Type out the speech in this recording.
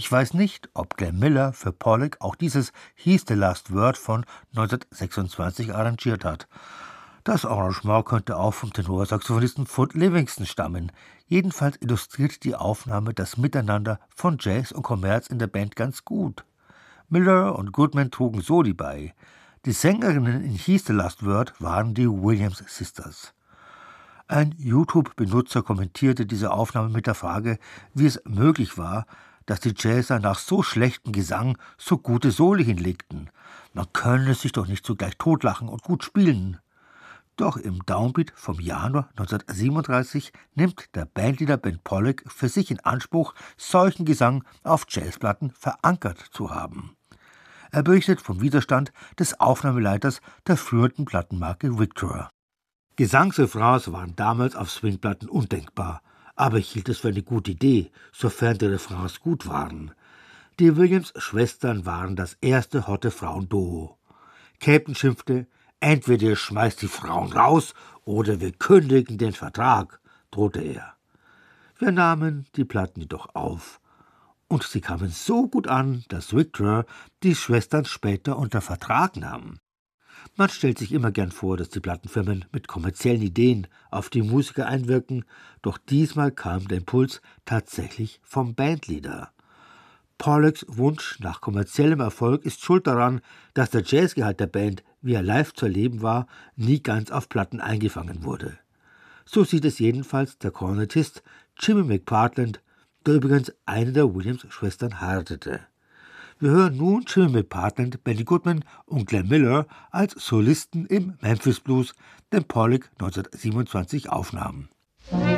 Ich weiß nicht, ob Glenn Miller für Pollock auch dieses He's the Last Word von 1926 arrangiert hat. Das Arrangement könnte auch vom Tenorsaxophonisten Foot Livingston stammen. Jedenfalls illustriert die Aufnahme das Miteinander von Jazz und Kommerz in der Band ganz gut. Miller und Goodman trugen Soli bei. Die Sängerinnen in He's the Last Word waren die Williams Sisters. Ein YouTube-Benutzer kommentierte diese Aufnahme mit der Frage, wie es möglich war, dass die Jazzer nach so schlechtem Gesang so gute Soli hinlegten. Man könne sich doch nicht zugleich totlachen und gut spielen. Doch im Downbeat vom Januar 1937 nimmt der Bandleader Ben Pollock für sich in Anspruch, solchen Gesang auf Jazzplatten verankert zu haben. Er berichtet vom Widerstand des Aufnahmeleiters der führenden Plattenmarke Victor. Gesangsrefrains waren damals auf Swingplatten undenkbar, aber ich hielt es für eine gute Idee, sofern die Refrains gut waren. Die Williams-Schwestern waren das erste hotte Frauenduo. Captain schimpfte: »Entweder ihr schmeißt die Frauen raus oder wir kündigen den Vertrag«, drohte er. Wir nahmen die Platten jedoch auf. Und sie kamen so gut an, dass Victor die Schwestern später unter Vertrag nahm. Man stellt sich immer gern vor, dass die Plattenfirmen mit kommerziellen Ideen auf die Musiker einwirken, doch diesmal kam der Impuls tatsächlich vom Bandleader. Pollocks Wunsch nach kommerziellem Erfolg ist schuld daran, dass der Jazzgehalt der Band, wie er live zu erleben war, nie ganz auf Platten eingefangen wurde. So sieht es jedenfalls der Kornettist Jimmy McPartland, der übrigens eine der Williams-Schwestern heiratete. Wir hören nun Jimmy McPartland, Benny Goodman und Glenn Miller als Solisten im Memphis Blues, den Pollock 1927 aufnahm.